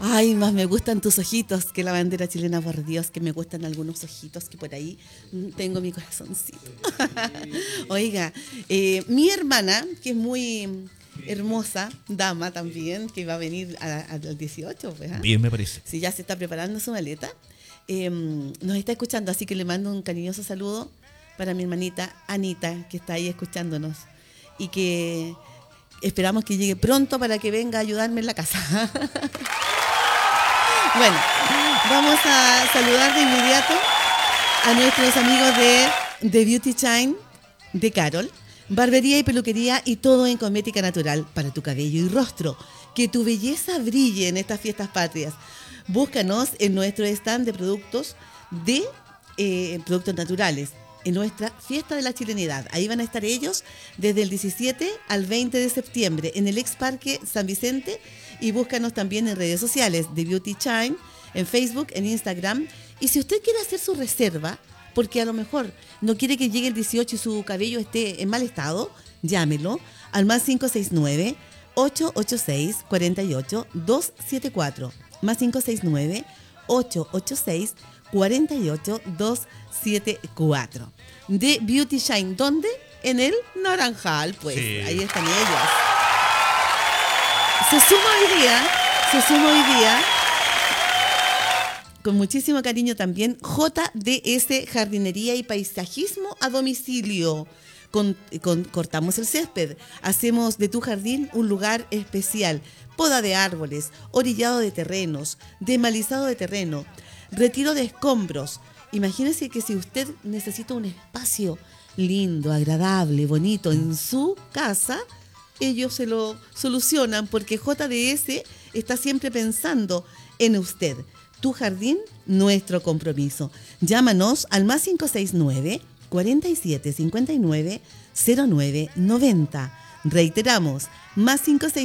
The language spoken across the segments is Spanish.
Ay, más me gustan tus ojitos que la bandera chilena, por Dios, que me gustan algunos ojitos que por ahí tengo mi corazoncito. Oiga, mi hermana, que es muy hermosa, dama también, que va a venir al 18, pues, ¿ah? Bien, me parece. Si ya se está preparando su maleta, nos está escuchando, así que le mando un cariñoso saludo para mi hermanita Anita, que está ahí escuchándonos y que esperamos que llegue pronto para que venga a ayudarme en la casa. Bueno, vamos a saludar de inmediato a nuestros amigos de Beauty Shine, de Carol, barbería y peluquería y todo en cosmética natural para tu cabello y rostro. Que tu belleza brille en estas fiestas patrias. Búscanos en nuestro stand de productos productos naturales, en nuestra fiesta de la chilenidad. Ahí van a estar ellos desde el 17 al 20 de septiembre en el ex Parque San Vicente. Y búscanos también en redes sociales de Beauty Shine, en Facebook, en Instagram. Y si usted quiere hacer su reserva, porque a lo mejor no quiere que llegue el 18 y su cabello esté en mal estado, llámelo al más 569-886-48-274. Más 569-886-48-274. De Beauty Shine, ¿dónde? En el Naranjal, pues. Sí. Ahí están ellos. Se suma hoy día, con muchísimo cariño también, JDS Jardinería y Paisajismo a domicilio. Cortamos el césped, hacemos de tu jardín un lugar especial. Poda de árboles, orillado de terrenos, desmalizado de terreno, retiro de escombros. Imagínese que si usted necesita un espacio lindo, agradable, bonito en su casa, ellos se lo solucionan porque JDS está siempre pensando en usted. Tu jardín, nuestro compromiso. Llámanos al más 569-4759-0990. Reiteramos, más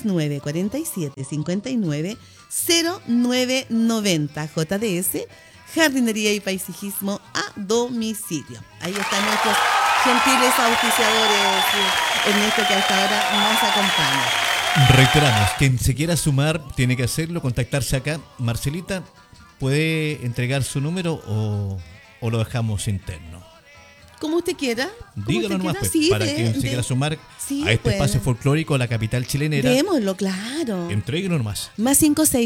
569-4759-0990. JDS, Jardinería y Paisajismo a domicilio. Ahí están nuestros gentiles auspiciadores, Ernesto, que hasta ahora nos acompaña. Reiteramos, quien se quiera sumar tiene que hacerlo, contactarse acá. Marcelita, ¿puede entregar su número o lo dejamos interno? Como usted quiera. Dígalo nomás, pues, sí, para quien se quiera sumar a este espacio folclórico, a la capital chilenera. Démoslo, claro. Entréguelo nomás. Más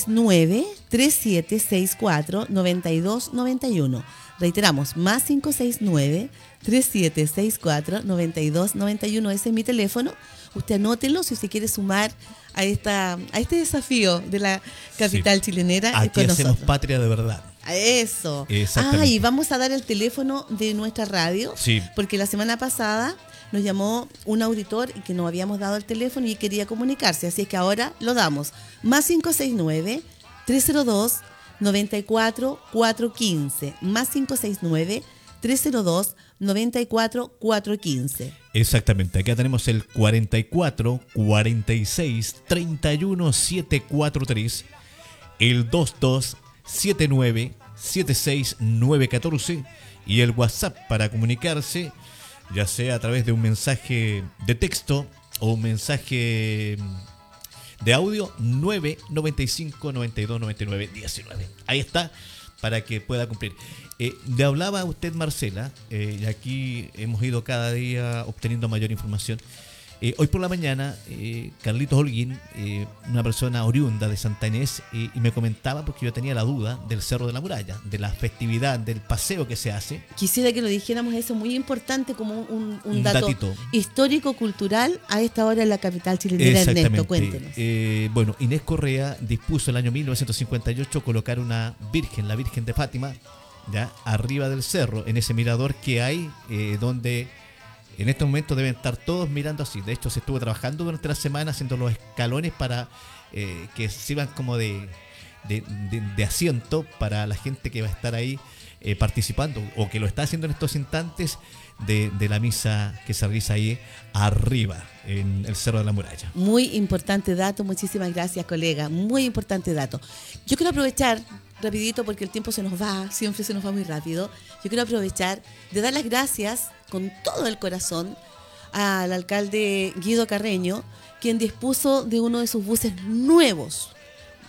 569-3764-9291. Reiteramos, más 569-3764-9291. Ese es mi teléfono. Usted anótelo si usted quiere sumar a este desafío de la capital chilenera. Aquí hacemos patria de verdad. Eso. Y vamos a dar el teléfono de nuestra radio. Sí. Porque la semana pasada nos llamó un auditor y que nos habíamos dado el teléfono y quería comunicarse. Así es que ahora lo damos. Más 569-302-94415. Más 569-302-94415. Exactamente. Acá tenemos el 44 46 31 743. El 22 79 76 914 y el WhatsApp para comunicarse, ya sea a través de un mensaje de texto o un mensaje de audio, 995 92 99 19. Ahí está, para que pueda cumplir. Le hablaba a usted, Marcela, y aquí hemos ido cada día obteniendo mayor información. Hoy por la mañana, Carlitos Holguín, una persona oriunda de Santa Inés, y me comentaba, porque yo tenía la duda del Cerro de la Muralla, de la festividad, del paseo que se hace. Quisiera que lo dijéramos eso, muy importante, como un dato histórico-cultural a esta hora en la capital chilena. Ernesto, cuéntenos. Bueno, Inés Correa dispuso el año 1958 colocar una virgen, la Virgen de Fátima, ya arriba del cerro, en ese mirador que hay, donde en este momento deben estar todos mirando así. De hecho, se estuvo trabajando durante la semana haciendo los escalones para que sirvan como de asiento para la gente que va a estar ahí participando o que lo está haciendo en estos instantes de la misa que se realiza ahí arriba en el Cerro de la Muralla. Muy importante dato, muchísimas gracias, colega, muy importante dato. Yo quiero aprovechar rapidito porque el tiempo se nos va, siempre se nos va muy rápido. Yo quiero aprovechar de dar las gracias con todo el corazón al alcalde Guido Carreño, quien dispuso de uno de sus buses nuevos,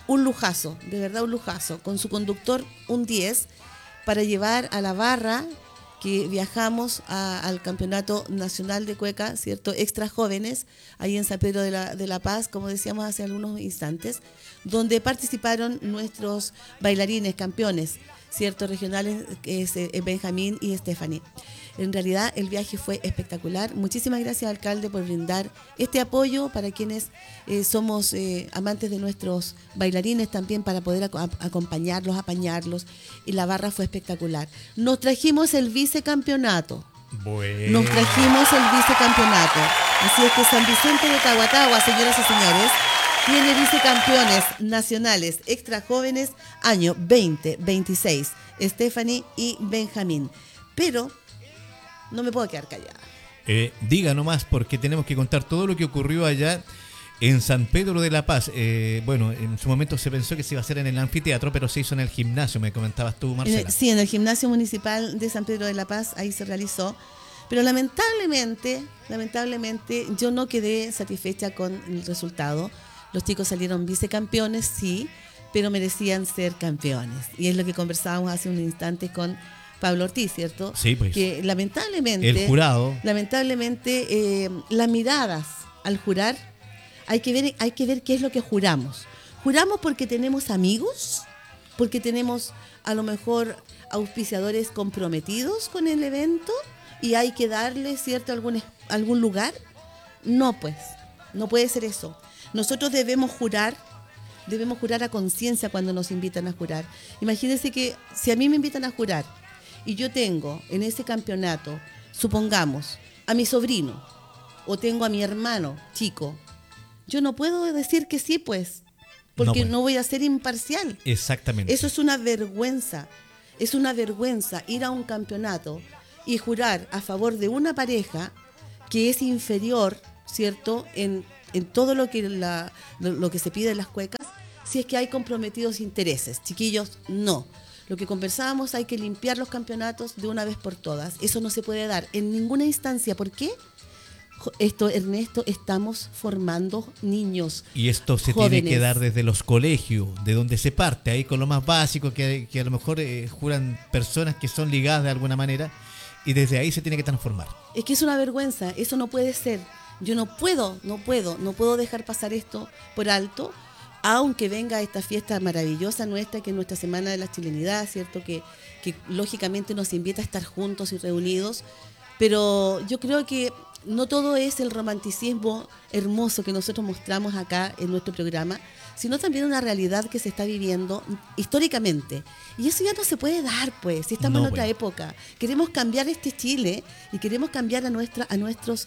un lujazo, de verdad un lujazo. Con su conductor un 10 para llevar a la barra que viajamos al Campeonato Nacional de Cueca, ¿cierto? Extra jóvenes, ahí en San Pedro de la Paz, como decíamos hace algunos instantes, donde participaron nuestros bailarines campeones, ¿cierto? Regionales, que es Benjamín y Stephanie. En realidad el viaje fue espectacular. Muchísimas gracias, alcalde, por brindar este apoyo para quienes somos amantes de nuestros bailarines también, para poder acompañarlos, apañarlos. Y la barra fue espectacular. Nos trajimos el vicecampeonato. Bueno. Nos trajimos el vicecampeonato. Así es que San Vicente de Tahuatahua, señoras y señores, tiene vicecampeones nacionales extra jóvenes año 2026, Stephanie y Benjamín. Pero no me puedo quedar callada. Diga nomás, porque tenemos que contar todo lo que ocurrió allá en San Pedro de la Paz. Bueno, en su momento se pensó que se iba a hacer en el anfiteatro, pero se hizo en el gimnasio, me comentabas tú, Marcela. Sí, en el gimnasio municipal de San Pedro de la Paz, ahí se realizó. Pero lamentablemente, yo no quedé satisfecha con el resultado. Los chicos salieron vicecampeones, sí, pero merecían ser campeones. Y es lo que conversábamos hace un instante con Pablo Ortiz, ¿cierto? Sí, pues. Que lamentablemente, el jurado, las miradas al jurar, hay que ver qué es lo que juramos. Juramos porque tenemos amigos, porque tenemos a lo mejor auspiciadores comprometidos con el evento y hay que darle, ¿cierto?, algún lugar. No, pues, no puede ser eso. Nosotros debemos jurar a conciencia cuando nos invitan a jurar. Imagínense que si a mí me invitan a jurar y yo tengo en ese campeonato, supongamos, a mi sobrino o tengo a mi hermano chico, yo no puedo decir que sí, pues, porque no voy a ser imparcial. Exactamente. Eso es una vergüenza. Es una vergüenza ir a un campeonato y jurar a favor de una pareja que es inferior, ¿cierto?, en todo lo que se pide en las cuecas, si es que hay comprometidos intereses. Chiquillos, no. Lo que conversábamos, hay que limpiar los campeonatos de una vez por todas. Eso no se puede dar en ninguna instancia. ¿Por qué? Ernesto, estamos formando niños. Y esto se jóvenes. Tiene que dar desde los colegios, de donde se parte, ahí con lo más básico, que a lo mejor juran personas que son ligadas de alguna manera, y desde ahí se tiene que transformar. Es que es una vergüenza, eso no puede ser. Yo no puedo dejar pasar esto por alto, aunque venga esta fiesta maravillosa nuestra, que es nuestra Semana de la Chilenidad, ¿cierto? Que lógicamente nos invita a estar juntos y reunidos, pero yo creo que no todo es el romanticismo hermoso que nosotros mostramos acá en nuestro programa, sino también una realidad que se está viviendo históricamente. Y eso ya no se puede dar, pues, si estamos en otra época. Queremos cambiar este Chile y queremos cambiar a nuestros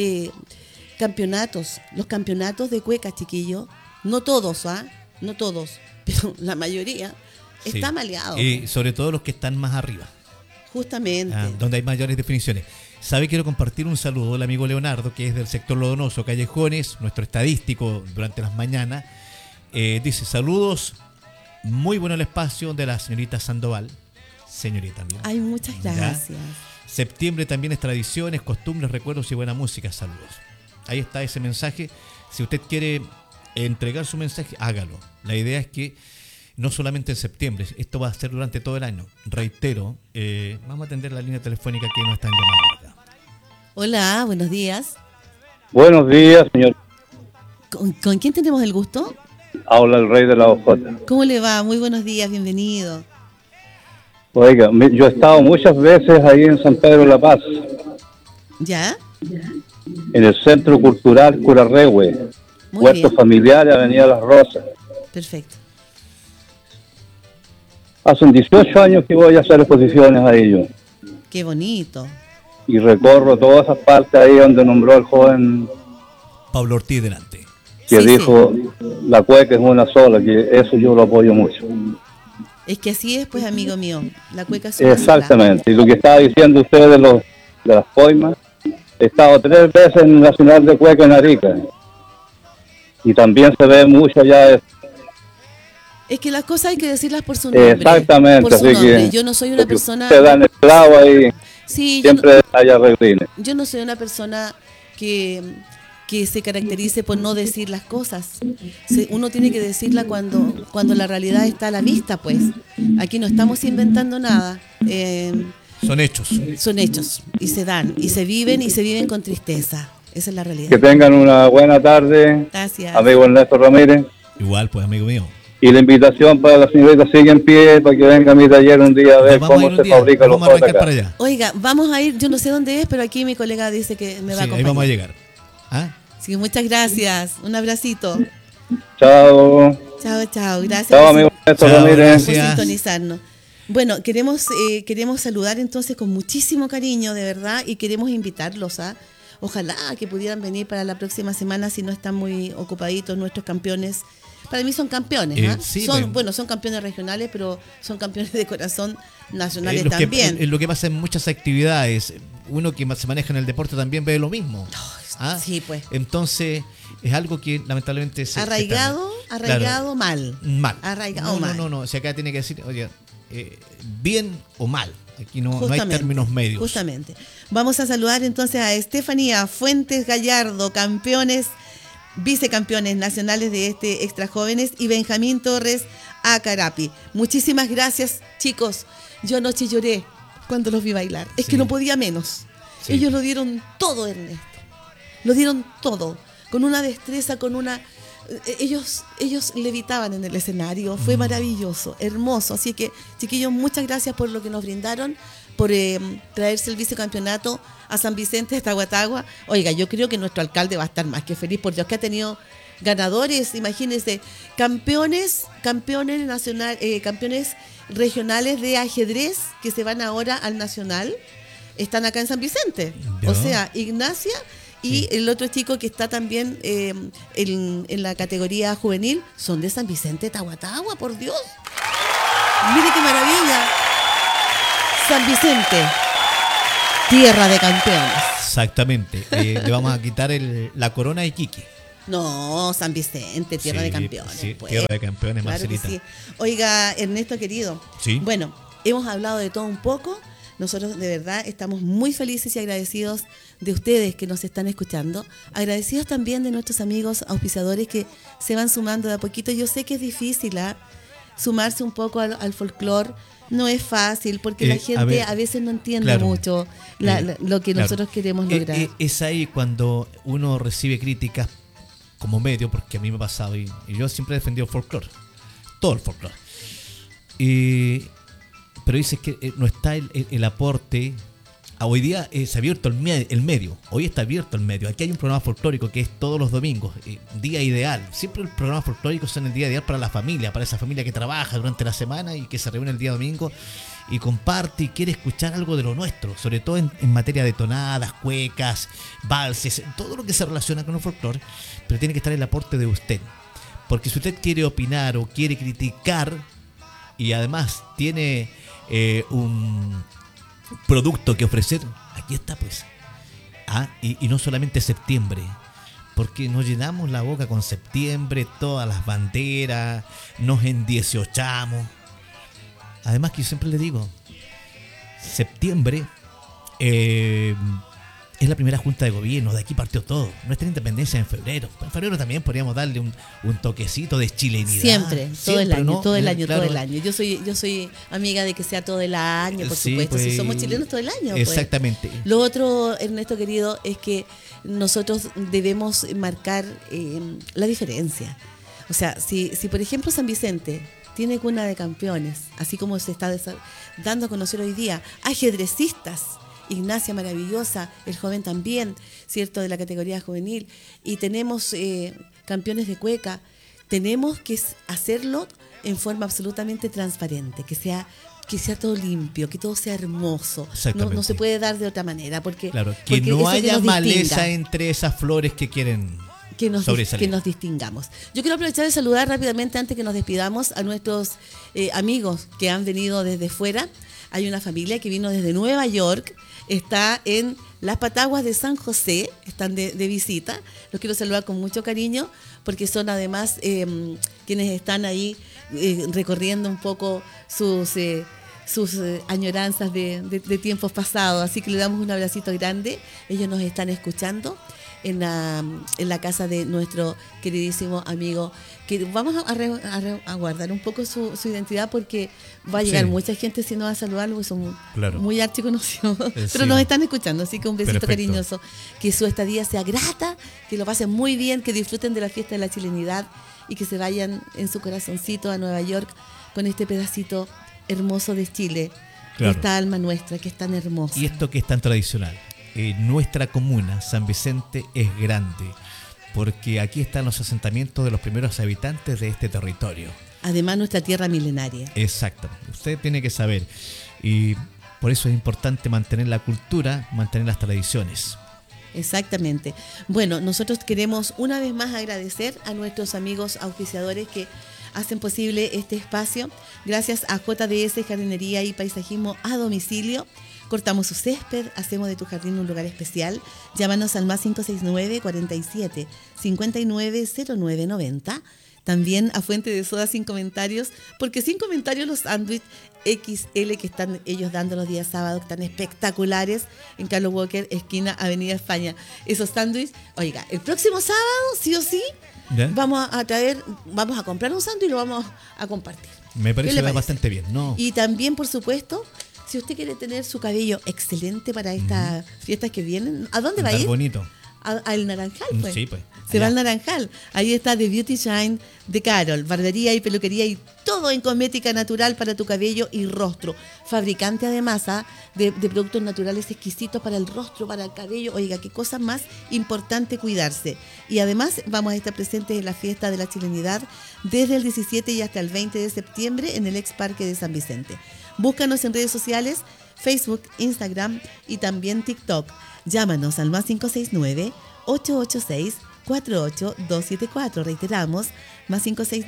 campeonatos, los campeonatos de cueca, chiquillos. No todos, no todos, pero la mayoría está maleado. Y sobre todo los que están más arriba. Justamente. Donde hay mayores definiciones. Quiero compartir un saludo al amigo Leonardo, que es del sector Lodonoso, Callejones, nuestro estadístico durante las mañanas. Dice, saludos, muy bueno el espacio de la señorita Sandoval. Señorita, amigo. Ay, muchas gracias. Septiembre también es tradiciones, costumbres, recuerdos y buena música. Saludos. Ahí está ese mensaje. Si usted quiere entregar su mensaje, hágalo. La idea es que no solamente en septiembre, esto va a ser durante todo el año. Reitero, vamos a atender la línea telefónica que nos están llamando acá. Hola, buenos días. Buenos días, señor. ¿Con quién tenemos el gusto? Habla el rey de la hojota. ¿Cómo le va? Muy buenos días, bienvenido. Oiga, yo he estado muchas veces ahí en San Pedro de la Paz. ¿Ya? En el Centro Cultural Curarrehue, Huertos Familiares, Avenida Las Rosas. Perfecto. Hace 18 años que voy a hacer exposiciones ahí yo. Qué bonito. Y recorro todas esas partes ahí donde nombró al joven Pablo Ortiz delante. Que dijo, la cueca es una sola, que eso yo lo apoyo mucho. Es que así es, pues, amigo mío. La cueca es una Exactamente. Sola. Y lo que estaba diciendo usted de las coimas, he estado 3 veces en el Nacional de Cueca en Arica. Y también se ve mucho allá. Es que las cosas hay que decirlas por su nombre. Exactamente. Por su nombre. Yo no soy una persona... Se dan esclavo ahí. Sí, siempre hay arreglines. Yo no soy una persona que que se caracterice por no decir las cosas. Uno tiene que decirla cuando la realidad está a la vista, pues. Aquí no estamos inventando nada. Son hechos. Son hechos y se dan, y se viven con tristeza. Esa es la realidad. Que tengan una buena tarde, Gracias. amigo Ernesto Ramírez. Igual, pues, amigo mío. Y la invitación para la señorita sigue en pie para que venga a mi taller un día a ver Nos vamos a cómo ir un se día, fabrican los vamos a arrancar JK. para allá. Oiga, vamos a ir, yo no sé dónde es, pero aquí mi colega dice que me va a Sí, acompañar. ahí vamos a llegar. ¿Ah? Sí, muchas gracias. Un abracito. Chao. Chao, chao. Gracias. Chao, amigo Ernesto Chao, Ramírez. gracias. Por sintonizarnos. Bueno, queremos saludar entonces con muchísimo cariño, de verdad, y queremos invitarlos a, ojalá que pudieran venir para la próxima semana si no están muy ocupaditos nuestros campeones. Para mí son campeones, ¿ah? Sí, son campeones regionales, pero son campeones de corazón nacionales Lo que- también. lo que pasa en muchas actividades, uno que se maneja en el deporte también ve lo mismo. ¿Ah? Sí, pues. Entonces, es algo que lamentablemente Arraigado Claro, mal. mal. Arraigado no, mal. No, o sea, acá tiene que decir, oye, bien o mal. Aquí no hay Justamente, términos medios. Justamente. Vamos a saludar entonces a Estefanía Fuentes Gallardo, campeones, vicecampeones nacionales de este Extra Jóvenes, y Benjamín Torres Acarapi. Muchísimas gracias, chicos. Yo anoche lloré cuando los vi bailar. Es Sí. que no podía menos. Sí. Ellos lo dieron todo, Ernesto. Lo dieron todo. Con una destreza, con una... Ellos levitaban en el escenario. Fue maravilloso, hermoso. Así que, chiquillos, muchas gracias por lo que nos brindaron, por traerse el vicecampeonato a San Vicente, a Tahuatagua. Oiga, yo creo que nuestro alcalde va a estar más que feliz, por Dios, que ha tenido ganadores, imagínense, campeones regionales de ajedrez que se van ahora al nacional, están acá en San Vicente. Ya. O sea, Ignacia y Sí. el otro chico que está también en la categoría juvenil son de San Vicente, Tahuatagua, por Dios. Mire qué maravilla. San Vicente, tierra de campeones. Exactamente. Le vamos a quitar la corona de Iquique. No, San Vicente, tierra Sí, de campeones. sí, pues. tierra de campeones, Claro que Marcelita. sí. Oiga, Ernesto querido. Sí. Bueno, hemos hablado de todo un poco. Nosotros de verdad estamos muy felices y agradecidos de ustedes que nos están escuchando. Agradecidos también de nuestros amigos auspiciadores que se van sumando de a poquito. Yo sé que es difícil sumarse un poco al folclore. No es fácil porque la gente a veces no entiende claro, mucho lo que claro. nosotros queremos lograr. Es ahí cuando uno recibe críticas como medio, porque a mí me ha pasado y yo siempre he defendido el folclore, todo el folclore. Pero dices que no está el aporte. Hoy día se ha abierto el medio. Hoy está abierto el medio. Aquí hay un programa folclórico que es todos los domingos, día ideal. Siempre los programas folclóricos son el día ideal para la familia, para esa familia que trabaja durante la semana y que se reúne el día domingo y comparte y quiere escuchar algo de lo nuestro, sobre todo en materia de tonadas, cuecas, valses, todo lo que se relaciona con el folclore, pero tiene que estar el aporte de usted. Porque si usted quiere opinar o quiere criticar y además tiene un producto que ofrecer, aquí está pues. Y no solamente septiembre, porque nos llenamos la boca con septiembre, todas las banderas, nos endiesiochamos. Además que yo siempre le digo, septiembre es la primera junta de gobierno, de aquí partió todo. Nuestra independencia en febrero. En febrero también podríamos darle un toquecito de chilenidad. Siempre, todo el año, ¿no? todo el año, Claro. todo el año. Yo soy amiga de que sea todo el año, por Sí, supuesto. pues, Si somos chilenos todo el año. Pues. Exactamente. Lo otro, Ernesto querido, es que nosotros debemos marcar la diferencia. O sea, si por ejemplo San Vicente tiene cuna de campeones, así como se está dando a conocer hoy día, ajedrecistas, Ignacia maravillosa, el joven también, ¿cierto?, de la categoría juvenil, y tenemos campeones de cueca, tenemos que hacerlo en forma absolutamente transparente, que sea todo limpio, que todo sea hermoso. No se puede dar de otra manera, porque claro, porque que no eso haya nos maleza distinga, entre esas flores que quieren sobresalir. que nos distingamos. Yo quiero aprovechar de saludar rápidamente, antes que nos despidamos, a nuestros amigos que han venido desde fuera. Hay una familia que vino desde Nueva York, está en Las Pataguas de San José, están de visita. Los quiero saludar con mucho cariño, porque son además quienes están ahí recorriendo un poco sus añoranzas de tiempos pasados. Así que le damos un abracito grande. Ellos nos están escuchando en la casa de nuestro queridísimo amigo, que vamos a guardar un poco su identidad, porque va a llegar mucha gente si no va a saludarlo, porque son muy archiconocidos, pero nos están escuchando, así que un besito cariñoso, que su estadía sea grata, que lo pasen muy bien, que disfruten de la fiesta de la chilenidad y que se vayan en su corazoncito a Nueva York con este pedacito hermoso de Chile, esta alma nuestra que es tan hermosa. Y esto que es tan tradicional. Nuestra comuna, San Vicente, es grande, porque aquí están los asentamientos de los primeros habitantes de este territorio. Además, nuestra tierra milenaria. Exacto, usted tiene que saber, y por eso es importante mantener la cultura, mantener las tradiciones. Exactamente. Bueno, nosotros queremos una vez más agradecer a nuestros amigos auspiciadores que hacen posible este espacio. Gracias a JDS Jardinería y Paisajismo a Domicilio. Cortamos su césped, hacemos de tu jardín un lugar especial. Llámanos al más 569 47 59 09 90. También a Fuente de Soda Sin Comentarios, porque Sin Comentarios los sándwiches XL que están ellos dando los días sábados, están espectaculares en Carlos Walker, esquina Avenida España. Esos sándwiches, oiga, el próximo sábado, sí o sí, vamos a comprar un sándwich y lo vamos a compartir. Me parece bastante bien, ¿no? Y también, por supuesto, si usted quiere tener su cabello excelente para estas fiestas que vienen, ¿a dónde va a ir? Bonito. Al Naranjal, pues. Sí, pues. Se va al Naranjal. Ahí está The Beauty Shine de Carol. Barbería y peluquería y todo en cosmética natural para tu cabello y rostro. Fabricante además de productos naturales exquisitos para el rostro, para el cabello. Oiga, qué cosa más importante cuidarse. Y además vamos a estar presentes en la fiesta de la chilenidad desde el 17 y hasta el 20 de septiembre en el ex Parque de San Vicente. Búscanos en redes sociales, Facebook, Instagram y también TikTok. Llámanos al más 569-886-48274. Reiteramos, más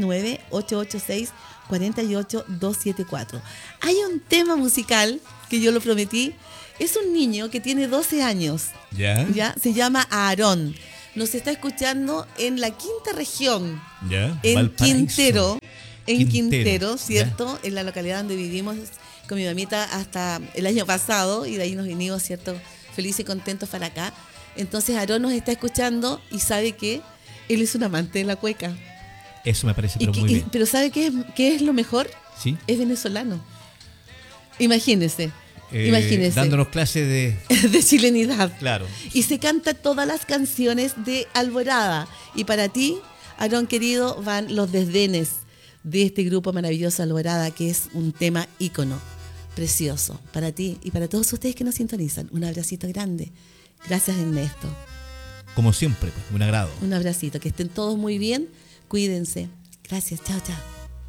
569-886-48274. Hay un tema musical que yo lo prometí. Es un niño que tiene 12 años. ¿Ya? Se llama Aarón. Nos está escuchando en la quinta región. En Valparaíso. Quintero, ¿cierto? En la localidad donde vivimos con mi mamita hasta el año pasado, y de ahí nos vinimos, ¿cierto? Felices y contentos para acá. Entonces Aarón nos está escuchando y sabe que él es un amante de la cueca. Eso me parece muy bien. Pero ¿sabe qué es lo mejor? ¿Sí? Es venezolano. Imagínese. Dándonos clases de chilenidad. Claro. Y se canta todas las canciones de Alborada. Y para ti, Aarón querido, van los desdenes de este grupo maravilloso Alborada, que es un tema ícono, precioso, para ti y para todos ustedes que nos sintonizan. Un abracito grande. Gracias, Ernesto. Como siempre, pues, un agrado. Un abracito, que estén todos muy bien, cuídense. Gracias, chao, chao.